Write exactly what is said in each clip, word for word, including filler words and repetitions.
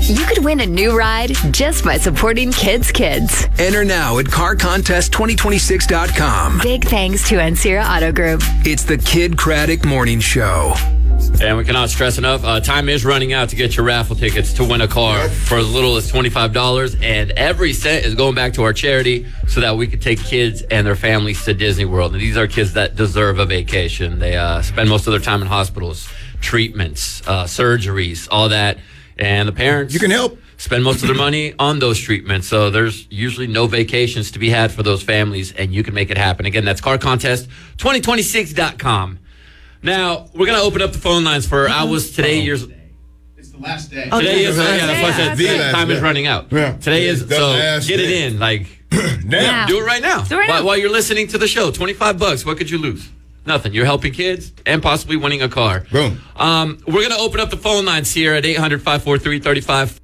You could win a new ride just by supporting Kids Kids. Enter now at car contest twenty twenty-six dot com. Big thanks to Ancira Auto Group. It's the Kid Craddock Morning Show. And we cannot stress enough, uh, time is running out to get your raffle tickets to win a car for as little as twenty-five dollars. And every cent is going back to our charity so that we could take kids and their families to Disney World. And these are kids that deserve a vacation. They uh, spend most of their time in hospitals, treatments, uh, surgeries, all that. And the parents... You can help. Spend most of their money on those treatments. So there's usually no vacations to be had for those families, and you can make it happen. Again, that's car contest twenty twenty-six dot com. Now, we're going to open up the phone lines for I was today oh. years... It's the last day. Oh, today is, yeah, that's why I said the time is running out. Yeah. Today is, The so last get it day. in. Like, Now. do it right now. Do it right while, now. while you're listening to the show. twenty-five bucks. What could you lose? Nothing. You're helping kids and possibly winning a car. Boom. Um, we're going to open up the phone lines here at eight hundred, five four three, three five.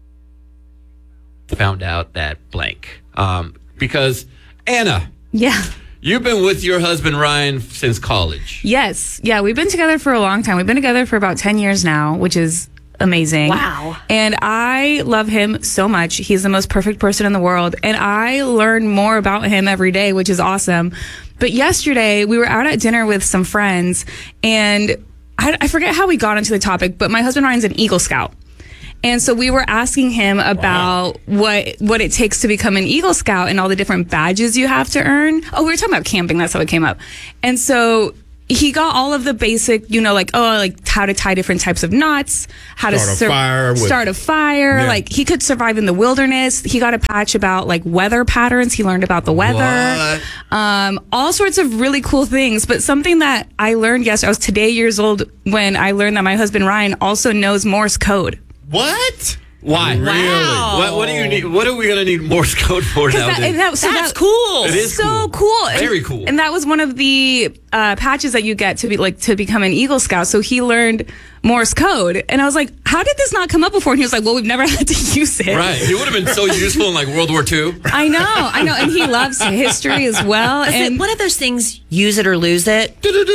Found out that blank. Um, because, Anna, Yeah. you've been with your husband, Ryan, since college. Yes. Yeah, we've been together for a long time. We've been together for about ten years now, which is amazing. Wow. And I love him so much. He's the most perfect person in the world. And I learn more about him every day, which is awesome. But yesterday, we were out at dinner with some friends, and I, I forget how we got into the topic, but my husband Ryan's an Eagle Scout. And so we were asking him about wow. what what it takes to become an Eagle Scout and all the different badges you have to earn. Oh, we were talking about camping. That's how it came up. And so he got all of the basic, you know, like, oh, like how to tie different types of knots, how Start to a sur- fire with- start a fire. Yeah. Like he could survive in the wilderness. He got a patch about like weather patterns. He learned about the weather, um, all sorts of really cool things. But something that I learned yesterday, I was today years old when I learned that my husband Ryan also knows Morse code. What? Why? Wow. What, what do you need? What are we going to need Morse code for That, nowadays? and that, so That's that, cool. It is so cool. cool. Very And- cool. And that was one of the uh, patches that you get to be like to become an Eagle Scout. So he learned Morse code, and I was like, "How did this not come up before?" And he was like, "Well, we've never had to use it." Right. He would have been so useful in like World War Two. I know, I know, and he loves history as well. Is and it one of those things, use it or lose it?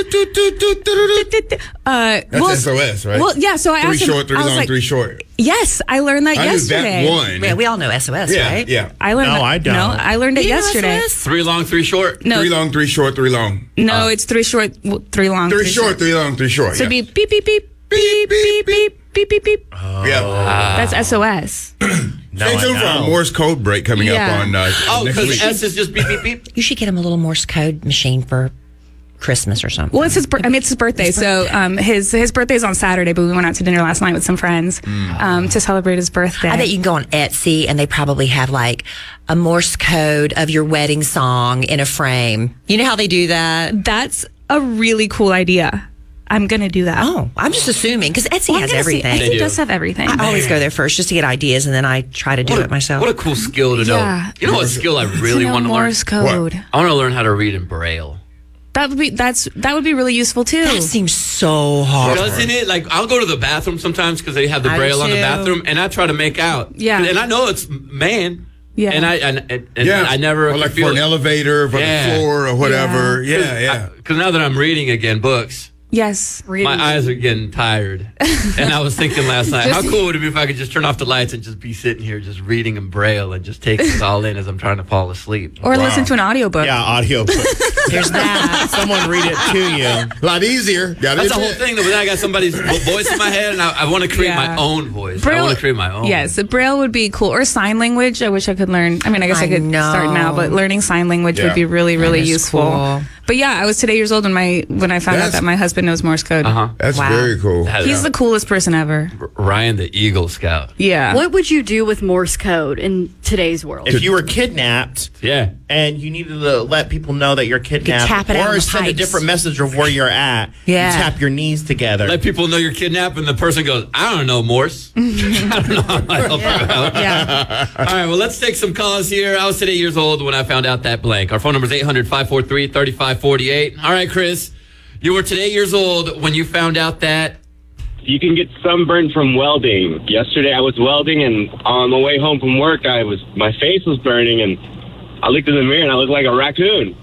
uh, That's well, S O S, right? Well, yeah. So I Three asked him, short, three I was long, like, three short. Yes, I learned that I yesterday. knew that one. Yeah, we all know S O S, yeah, right? yeah. I learned. No, that, I don't. No, I learned it You know yesterday. S O S? Three long, three short. No, Three long, three short, three long. no, it's three short, w- three long, Three short, three long, three short. So yeah. it'd be beep beep beep beep beep beep beep beep beep. yeah. That's S O S. No, Stay tuned I for our know. Morse code break coming Yeah. up on uh, Oh, next because week. S is just beep, beep, beep. You should get him a little Morse code machine for Christmas or something. Well, it's his. Bir- I mean, it's his birthday. So um, his his birthday's on Saturday, but we went out to dinner last night with some friends um, to celebrate his birthday. I bet you can go on Etsy and they probably have like a Morse code of your wedding song in a frame. You know how they do that? That's a really cool idea. I'm gonna do that. Oh, I'm just assuming because Etsy Well, I'm has gonna see- everything. They Etsy do. does have everything. I always go there first just to get ideas and then I try to do What a, it myself. what a cool skill to know. Yeah. You know what skill I really To know want to learn? Morse code. I want to learn how to read in Braille. That would be that's that would be really useful too. that seems so hard. Doesn't it? Like, I'll go to the bathroom sometimes because they have the I do Braille on the too. bathroom, and I try to make out. Yeah. And I know it's man. Yeah. And I and, and, and yeah. I never or like feel for an elevator, for Yeah. the floor, or whatever. Yeah, yeah. Because now that I'm reading again books, Yes. my eyes are getting tired. And I was thinking last night, how Just- cool would it be if I could just turn off the lights and just be sitting here just reading in Braille and just take this all in as I'm trying to fall asleep. Or listen to an audiobook. Yeah, audio. There's that. Someone read it to you. A lot easier. Gotta That's the admit. whole thing. Though, but then I got somebody's voice in my head, and I, I want to create Yeah. my own voice. I want to create my own. Yes, Braille would be cool. Or sign language. I wish I could learn. I mean, I guess I, I could know. start now, but learning sign language Yeah. would be really, really is useful. cool. But yeah, I was today years old when my when I found out That's- that my husband knows Morse code. Uh huh. That's Wow. very cool. He's the coolest person ever. Ryan the Eagle Scout. Yeah. What would you do with Morse code in today's world? If you were kidnapped Yeah. and you needed to let people know that you're kidnapped, tap it out or in the send a pipes. different message of where you're at, Yeah. you tap your knees together. Let people know you're kidnapped, and the person goes, I don't know Morse. I don't know how I help you out. Yeah. All right, well, let's take some calls here. I was today years old when I found out that blank. Our phone number is eight hundred, five four three, three five four eight. All right, Chris, you were today years old when you found out that. You can get sunburned from welding. Yesterday I was welding, and on the way home from work, I was my face was burning, and I looked in the mirror and I looked like a raccoon.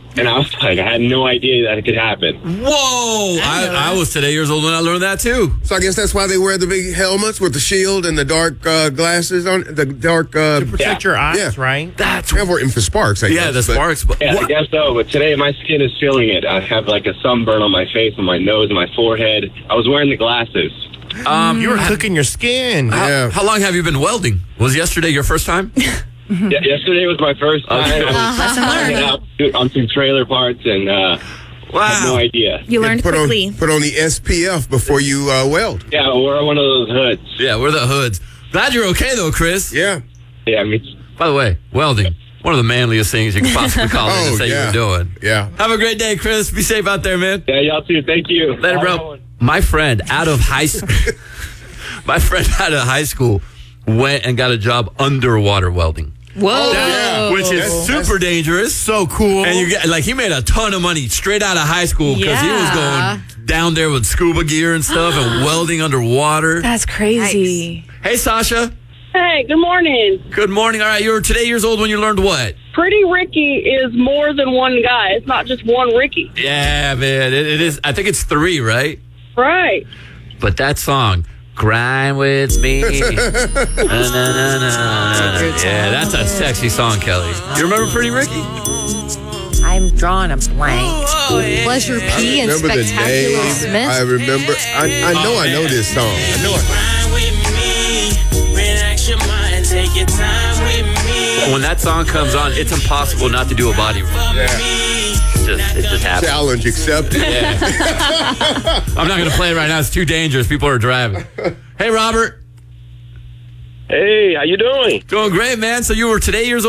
And I was like, I had no idea that it could happen. Whoa! I, I was today years old when I learned that too. So I guess that's why they wear the big helmets with the shield and the dark uh, glasses on the dark. Uh, To protect your eyes, yeah. right? That's yeah, we're in for sparks. I yeah, guess, the but- sparks. But Yeah, I what? guess so. But today my skin is feeling it. I have like a sunburn on my face, on my nose, and my forehead. I was wearing the glasses. Um, You were cooking your skin. how, Yeah. how long have you been welding? Was yesterday your first time? Yeah, yesterday was my first time. Okay. I was Lesson hanging learned. out on some trailer parts and uh, had no idea. You learned put quickly. on put on the S P F before you uh, weld. Yeah, we're one of those hoods. Yeah, we're the hoods. Glad you're okay though, Chris. Yeah. Yeah, I mean, By the way, welding, one of the manliest things you can possibly call it Oh, and say yeah. you're doing. Yeah. Have a great day, Chris. Be safe out there, man. yeah, y'all too. Thank you. Later, bro. My friend out of high school, my friend out of high school went and got a job underwater welding. Whoa. yeah. Which is That's- super dangerous. So cool. And you get like he made a ton of money straight out of high school because he was Yeah. going down there with scuba gear and stuff and welding underwater. That's crazy. Hey, Sasha. Hey, good morning. Good morning. All right, you were today years old when you learned what? Pretty Ricky is more than one guy. It's not just one Ricky. Yeah, man. It, it is. I think it's three, right? Right. But that song, "Grind with Me," na, na, na, na, na. Yeah, that's a sexy song, Kelly. You remember Pretty Ricky? I'm drawing a blank. Pleasure P and Remember the Spectacular name? I Smith. remember. I, I know. I know this song. I know it. When that song comes on, it's impossible not to do a body roll. Yeah. It's just, it just happens. Challenge accepted. Yeah. I'm not going to play it right now. It's too dangerous. People are driving. Hey, Robert. Hey, how you doing? Doing great, man. So you were today years old.